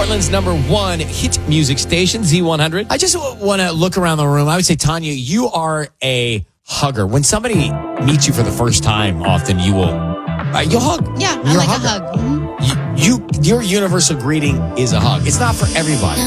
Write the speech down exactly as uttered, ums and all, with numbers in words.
Portland's number one hit music station, Z one hundred. I just want to look around the room. I would say, Tanya, you are a hugger. When somebody meets you for the first time, often you will, uh, you'll hug. Yeah, I You're like a hugger. hug. Mhm. You, you, your universal greeting is a hug. It's not for everybody.